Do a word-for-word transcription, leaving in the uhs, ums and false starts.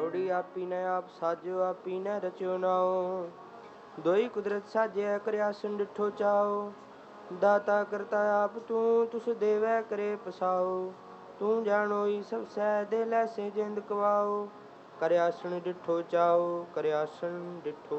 ਪੌੜੀ ਆਪੀ ਨੇ ਆਪ ਸਾਜਿਓ ਆਪੀ ਨੇ ਰਚਿਓ ਨਾਉ। ਦੋਈ ਕੁਦਰਤ ਸਾਜਿਆ ਕਰਿਆਸਨ ਡਿਠੋ ਚਾਉ। ਦਾਤਾ ਕਰਤਾ ਆਪ ਤੂੰ ਤੁਸ ਦੇਵੈ ਕਰੇ ਪਸਾਉ। ਤੂੰ ਜਾਣੋਈ ਸਭ ਸਹਿ ਦੇ ਲੈਸੇ ਜਿੰਦ ਕਵਾਉ। ਕਰਿਆਸਣ ਡਿਠੋ ਚਾਉ ਕਰਿਆਸਣ ਡਿਠੋ